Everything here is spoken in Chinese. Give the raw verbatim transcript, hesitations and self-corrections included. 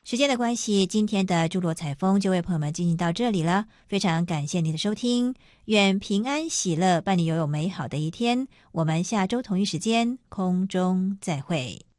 时间的关系，今天的诸罗采风就为朋友们进行到这里了，非常感谢您的收听，愿平安喜乐伴你拥有美好的一天，我们下周同一时间空中再会。